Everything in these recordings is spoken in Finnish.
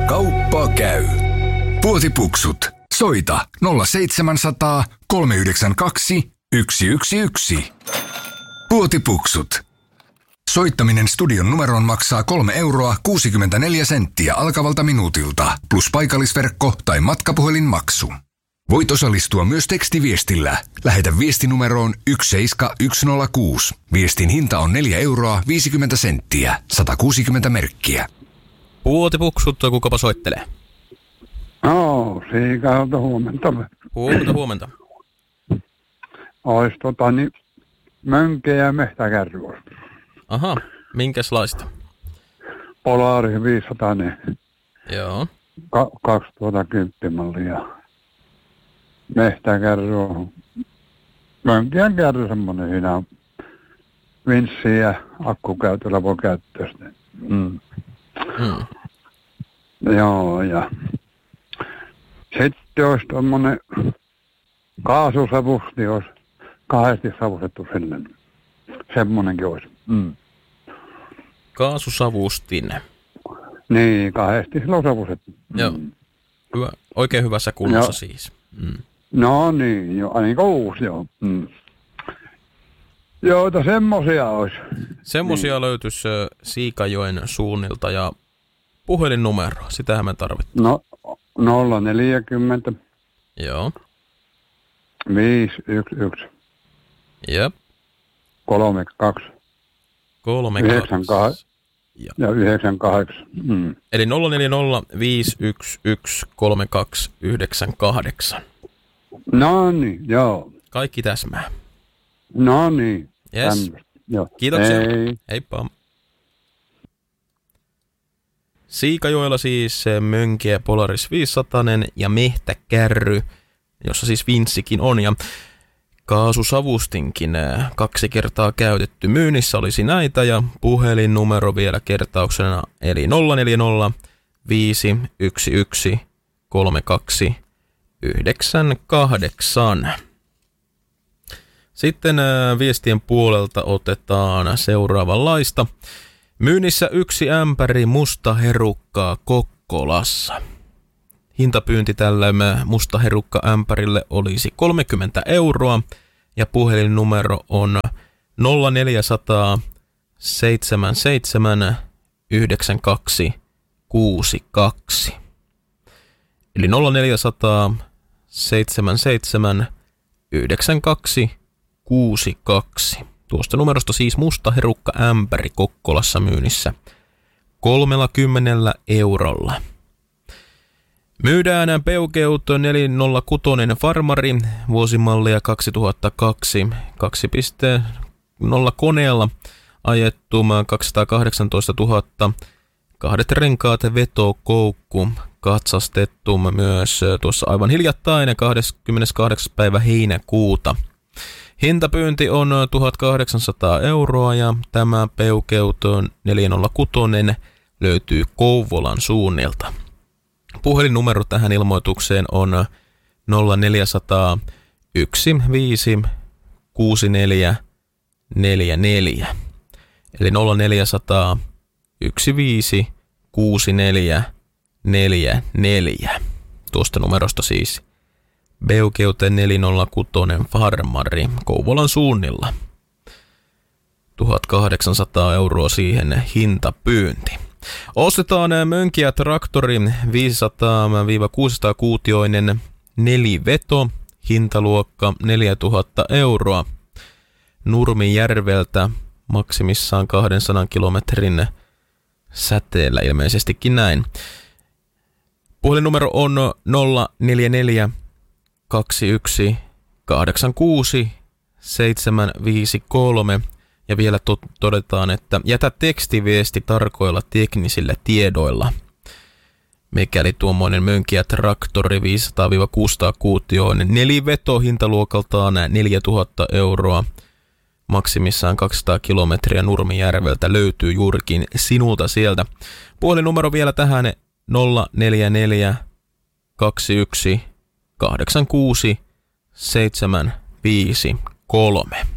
Kauppa käy. Puotipuksut. Soita 0700 392 111. Puotipuksut. Soittaminen studion numeroon maksaa 3,64 € alkavalta minuutilta, plus paikallisverkko tai matkapuhelinmaksu. Voit osallistua myös tekstiviestillä. Lähetä viestinumeroon 17106. Viestin hinta on 4,50 €, 160 merkkiä. Puotipuksut, kukapa soittelee? Siikalta huomenta. Huomenta. Ois mönkiä ja mehtäkärry. Aha, minkäslaista? Polaris 500. Joo. 2010 mallia. Mehtäkärry on. Mönkiän kärry semmonen, siinä on vinssi ja akkukäytöllä voi käyttää sitä. Joo, ja sitten olisi tommonen kaasusavusti, olisi kahdesti savustettu sille. Semmonenkin olisi. Kaasusavustin. Niin, kahdesti sillä on savustettu. Joo. Hyvä, oikein hyvässä kunnossa siis. No niin, joo, niin kuin uusi, joo. Joita semmosia olisi. Semmosia löytyisi Siikajoen suunnilta ja puhelinnumero, sitähän me tarvittiin. No, 040. Joo. 511. Jep. 32. 32. Ja 98. Eli 040 511 3298. No niin, joo. Kaikki täsmää. No niin. Yes. Joo. Kiitoksia. Hei. Heippa. Siikajoella siis mönkiä Polaris 500 ja mehtäkärry, jossa siis vinssikin on. Ja kaasusavustinkin 2 kertaa käytetty. Myynnissä olisi näitä ja puhelinnumero vielä kertauksena, eli 040 511 3298. Sitten viestien puolelta otetaan seuraavanlaista. Myynnissä 1 ämpäri musta herukkaa Kokkolassa. Hintapyynti tällä musta herukka ämpärille olisi 30 € ja puhelinnumero on 0400 77 92 62. Eli 0400 77 92 62. Tuosta numerosta siis musta herukka ämpäri Kokkolassa myynnissä 30 €. Myydään Peugeot 406 Farmari, vuosimallia 2002, 2.0 koneella ajettu 218 000, 2 renkaat vetokoukku, katsastettu myös tuossa aivan hiljattain 28. päivä heinäkuuta. Hintapyynti on 1800 € ja tämä Peugeot 406 löytyy Kouvolan suunnilta. Puhelinnumero tähän ilmoitukseen on 0400 15 64 44. Eli 0400 15 64 44. Tuosta numerosta siis Peugeot 406 Farmari Kouvolan suunnilla. 1800 € siihen hintapyynti. Ostetaan mönkiä traktori 500-600 kuutioinen neliveto, hintaluokka 4000 €. Nurmijärveltä maksimissaan 200 kilometrin säteellä, ilmeisestikin näin. Puhelinnumero on 044 21 86 753. Ja vielä todetaan, että jätä tekstiviesti tarkoilla teknisillä tiedoilla. Mikäli tuommoinen mönkiä traktori 500-600 kuutioinen neliveto hintaluokaltaan 4000 €, maksimissaan 200 kilometriä Nurmijärveltä löytyy juurikin sinulta sieltä. Puhelinnumero vielä tähän 044 21 86 753.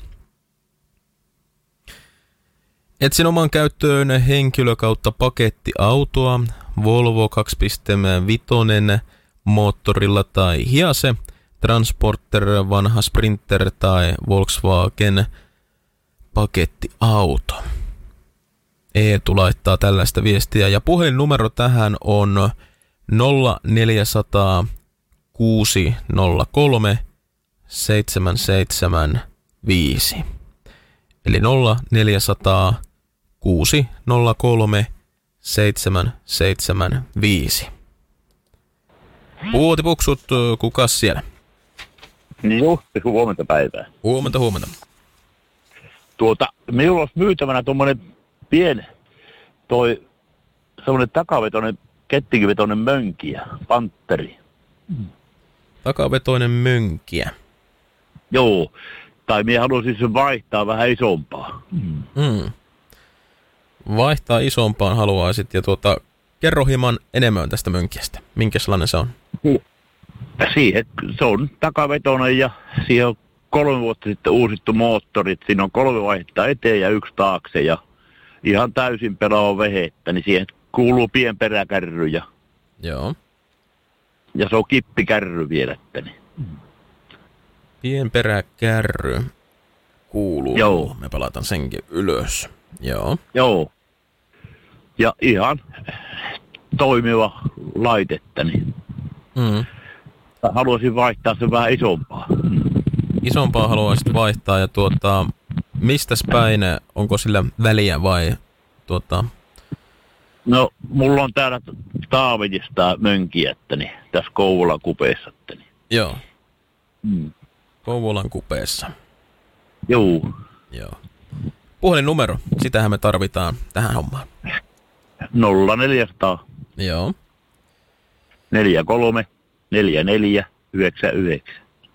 Etsin oman käyttöön henkilö- kautta pakettiautoa Volvo 2.5 moottorilla tai Hiace, Transporter, vanha Sprinter tai Volkswagen pakettiauto. Eetu laittaa tällaista viestiä ja puhelinnumero tähän on 0400 603 775. Eli 0400 603 775. Puotipuksut, kukas siellä? Niin Jussi, huomenta päivää. Huomenta. Minulla olisi myytävänä tuommoinen semmoinen takavetoinen, kettingivetoinen mönkiä, pantteri. Takavetoinen mönkiä. Joo, tai minä haluaisin sen vaihtaa vähän isompaa. Vaihtaa isompaan haluaisit ja kerro hieman enemmän tästä mönkiästä. Minkälainen se on? Se on takavetoinen ja siihen on 3 vuotta sitten uusittu moottorit. Siinä on 3 vaihetta eteen ja 1 taakse ja ihan täysin pelaava vehettä, niin siihen kuuluu pienperäkärry ja Joo. Ja se on kippikärry vielä, että Pienperäkärry kuuluu. Joo. Me palataan senkin ylös. Joo. Joo. Ja ihan toimiva laitettani. Haluaisin vaihtaa sen vähän isompaa. Isompaa haluaisit vaihtaa ja mistäs päin, onko sillä väliä vai No, mulla on täällä Taavetista mönkiättäni, tässä Kouvolan kupeessa. Joo. Kouvolan kupeessa. Joo. Joo. Puhelinnumero, sitähän me tarvitaan tähän hommaan. 0400 Joo. 43 44 99.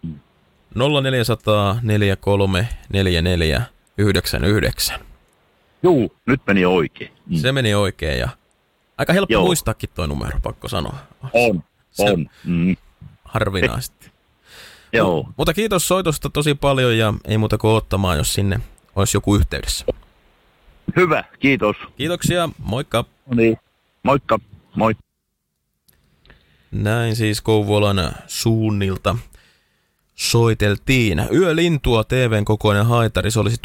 0400 43 44 99. Joo, nyt meni oikein. Se meni oikein ja aika helppo Joo. muistaakin toi numero, pakko sanoa. On. Harvinaisesti. Joo. Mutta kiitos soitosta tosi paljon ja ei muuta kuin ottamaan, jos sinne olisi joku yhteydessä. Hyvä, kiitos. Kiitoksia, moikka. No niin, moikka, moi. Näin siis Kouvolan suunnilta soiteltiin. Yölintua TVn kokoinen haitari, se olisi